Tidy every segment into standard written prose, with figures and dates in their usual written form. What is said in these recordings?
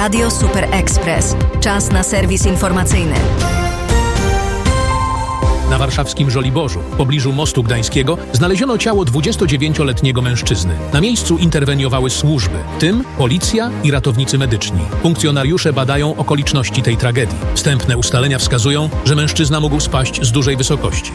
Radio Super Express. Czas na serwis informacyjny. Na warszawskim Żoliborzu, w pobliżu Mostu Gdańskiego, znaleziono ciało 29-letniego mężczyzny. Na miejscu interweniowały służby, w tym policja i ratownicy medyczni. Funkcjonariusze badają okoliczności tej tragedii. Wstępne ustalenia wskazują, że mężczyzna mógł spaść z dużej wysokości.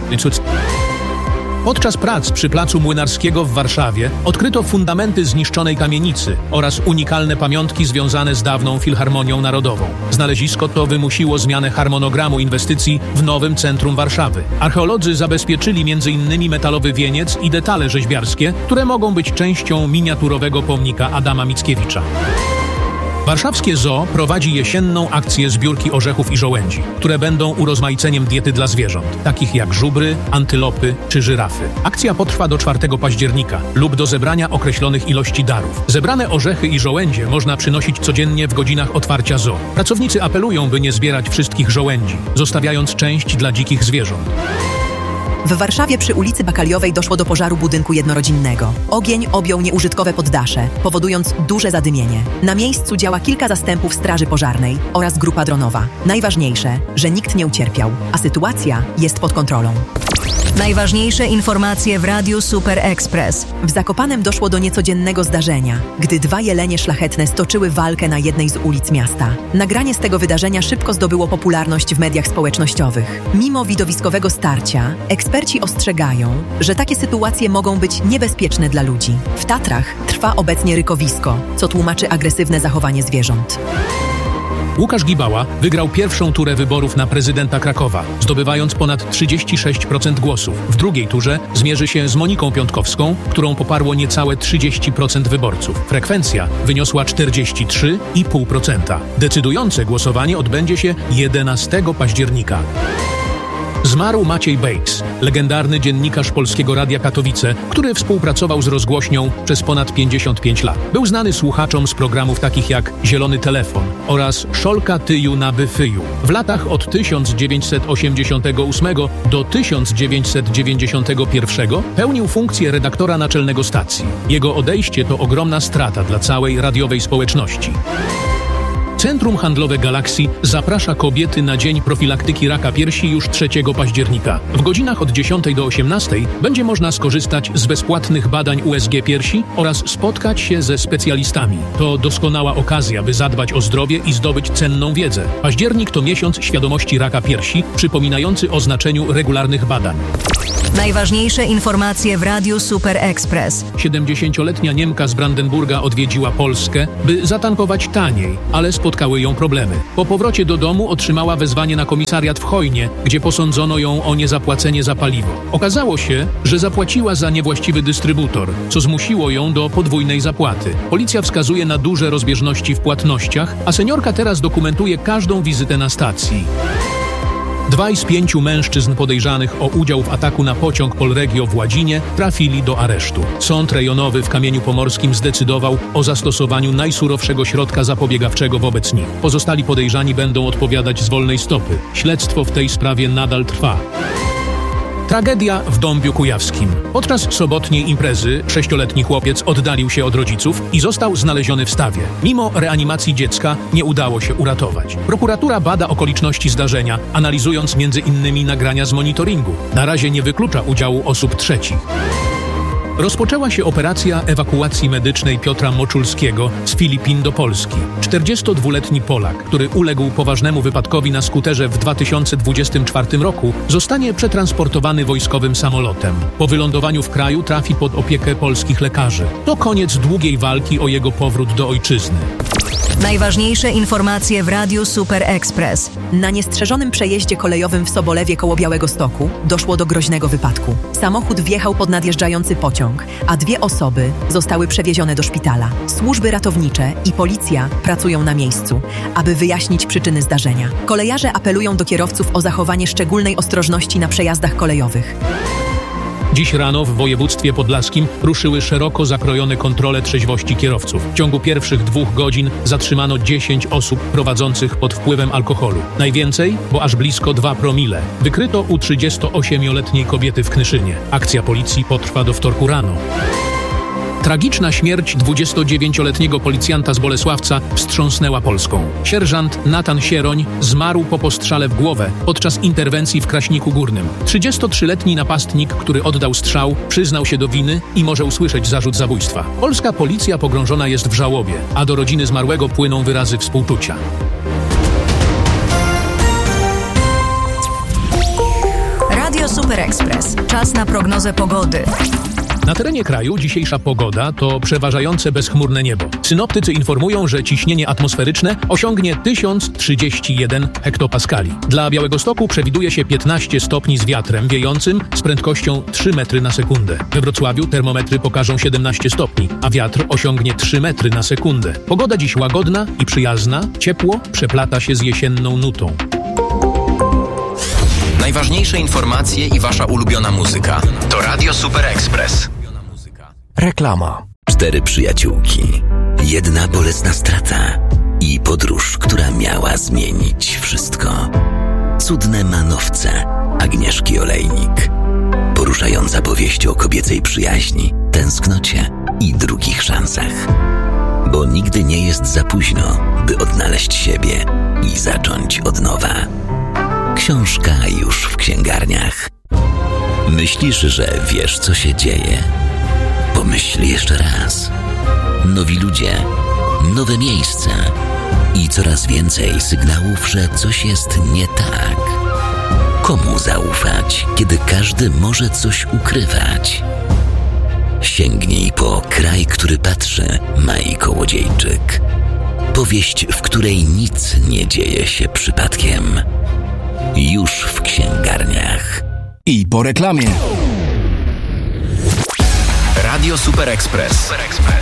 Podczas prac przy placu Młynarskiego w Warszawie odkryto fundamenty zniszczonej kamienicy oraz unikalne pamiątki związane z dawną Filharmonią Narodową. Znalezisko to wymusiło zmianę harmonogramu inwestycji w nowym centrum Warszawy. Archeolodzy zabezpieczyli m.in. metalowy wieniec i detale rzeźbiarskie, które mogą być częścią miniaturowego pomnika Adama Mickiewicza. Warszawskie Zoo prowadzi jesienną akcję zbiórki orzechów i żołędzi, które będą urozmaiceniem diety dla zwierząt, takich jak żubry, antylopy czy żyrafy. Akcja potrwa do 4 października lub do zebrania określonych ilości darów. Zebrane orzechy i żołędzie można przynosić codziennie w godzinach otwarcia zoo. Pracownicy apelują, by nie zbierać wszystkich żołędzi, zostawiając część dla dzikich zwierząt. W Warszawie przy ulicy Bakaliowej doszło do pożaru budynku jednorodzinnego. Ogień objął nieużytkowe poddasze, powodując duże zadymienie. Na miejscu działa kilka zastępów straży pożarnej oraz grupa dronowa. Najważniejsze, że nikt nie ucierpiał, a sytuacja jest pod kontrolą. Najważniejsze informacje w Radiu Super Express. W Zakopanem doszło do niecodziennego zdarzenia, gdy 2 jelenie szlachetne stoczyły walkę na jednej z ulic miasta. Nagranie z tego wydarzenia szybko zdobyło popularność w mediach społecznościowych. Mimo widowiskowego starcia, eksperci ostrzegają, że takie sytuacje mogą być niebezpieczne dla ludzi. W Tatrach trwa obecnie rykowisko, co tłumaczy agresywne zachowanie zwierząt. Łukasz Gibała wygrał pierwszą turę wyborów na prezydenta Krakowa, zdobywając ponad 36% głosów. W drugiej turze zmierzy się z Moniką Piątkowską, którą poparło niecałe 30% wyborców. Frekwencja wyniosła 43,5%. Decydujące głosowanie odbędzie się 11 października. Zmarł Maciej Bejks, legendarny dziennikarz Polskiego Radia Katowice, który współpracował z rozgłośnią przez ponad 55 lat. Był znany słuchaczom z programów takich jak Zielony Telefon oraz Szolka tyju na byfyju. W latach od 1988 do 1991 pełnił funkcję redaktora naczelnego stacji. Jego odejście to ogromna strata dla całej radiowej społeczności. Centrum Handlowe Galaxy zaprasza kobiety na Dzień Profilaktyki Raka Piersi już 3 października. W godzinach od 10 do 18 będzie można skorzystać z bezpłatnych badań USG piersi oraz spotkać się ze specjalistami. To doskonała okazja, by zadbać o zdrowie i zdobyć cenną wiedzę. Październik to miesiąc świadomości raka piersi, przypominający o znaczeniu regularnych badań. Najważniejsze informacje w Radiu Super Express. 70-letnia Niemka z Brandenburga odwiedziła Polskę, by zatankować taniej, ale spotkały ją problemy. Po powrocie do domu otrzymała wezwanie na komisariat w Chojnie, gdzie posądzono ją o niezapłacenie za paliwo. Okazało się, że zapłaciła za niewłaściwy dystrybutor, co zmusiło ją do podwójnej zapłaty. Policja wskazuje na duże rozbieżności w płatnościach, a seniorka teraz dokumentuje każdą wizytę na stacji. 2 z 5 mężczyzn podejrzanych o udział w ataku na pociąg Polregio w Ładzinie trafili do aresztu. Sąd rejonowy w Kamieniu Pomorskim zdecydował o zastosowaniu najsurowszego środka zapobiegawczego wobec nich. Pozostali podejrzani będą odpowiadać z wolnej stopy. Śledztwo w tej sprawie nadal trwa. Tragedia w Dąbiu Kujawskim. Podczas sobotniej imprezy 6-letni chłopiec oddalił się od rodziców i został znaleziony w stawie. Mimo reanimacji dziecka nie udało się uratować. Prokuratura bada okoliczności zdarzenia, analizując m.in. nagrania z monitoringu. Na razie nie wyklucza udziału osób trzecich. Rozpoczęła się operacja ewakuacji medycznej Piotra Moczulskiego z Filipin do Polski. 42-letni Polak, który uległ poważnemu wypadkowi na skuterze w 2024 roku, zostanie przetransportowany wojskowym samolotem. Po wylądowaniu w kraju trafi pod opiekę polskich lekarzy. To koniec długiej walki o jego powrót do ojczyzny. Najważniejsze informacje w Radiu Super Express. Na niestrzeżonym przejeździe kolejowym w Sobolewie koło Białegostoku doszło do groźnego wypadku. Samochód wjechał pod nadjeżdżający pociąg, a 2 osoby zostały przewiezione do szpitala. Służby ratownicze i policja pracują na miejscu, aby wyjaśnić przyczyny zdarzenia. Kolejarze apelują do kierowców o zachowanie szczególnej ostrożności na przejazdach kolejowych. Dziś rano w województwie podlaskim ruszyły szeroko zakrojone kontrole trzeźwości kierowców. W ciągu pierwszych 2 godzin zatrzymano 10 osób prowadzących pod wpływem alkoholu. Najwięcej, bo aż blisko 2 promile. Wykryto u 38-letniej kobiety w Knyszynie. Akcja policji potrwa do wtorku rano. Tragiczna śmierć 29-letniego policjanta z Bolesławca wstrząsnęła Polską. Sierżant Natan Sieroń zmarł po postrzale w głowę podczas interwencji w Kraśniku Górnym. 33-letni napastnik, który oddał strzał, przyznał się do winy i może usłyszeć zarzut zabójstwa. Polska policja pogrążona jest w żałobie, a do rodziny zmarłego płyną wyrazy współczucia. Radio Super Express. Czas na prognozę pogody. Na terenie kraju dzisiejsza pogoda to przeważające bezchmurne niebo. Synoptycy informują, że ciśnienie atmosferyczne osiągnie 1031 hektopaskali. Dla Białegostoku przewiduje się 15 stopni z wiatrem wiejącym z prędkością 3 metry na sekundę. We Wrocławiu termometry pokażą 17 stopni, a wiatr osiągnie 3 metry na sekundę. Pogoda dziś łagodna i przyjazna, ciepło przeplata się z jesienną nutą. Najważniejsze informacje i wasza ulubiona muzyka to Radio Super Express. Reklama. 4 przyjaciółki, 1 bolesna strata i podróż, która miała zmienić wszystko. Cudne manowce Agnieszki Olejnik. Poruszająca powieść o kobiecej przyjaźni, tęsknocie i drugich szansach. Bo nigdy nie jest za późno, by odnaleźć siebie i zacząć od nowa. Książka już w księgarniach. Myślisz, że wiesz, co się dzieje? Pomyśl jeszcze raz. Nowi ludzie, nowe miejsca i coraz więcej sygnałów, że coś jest nie tak. Komu zaufać, kiedy każdy może coś ukrywać? Sięgnij po Kraj, który patrzy, Mai Kołodziejczyk. Powieść, w której nic nie dzieje się przypadkiem. Już w księgarniach. I po reklamie. Radio Super Express.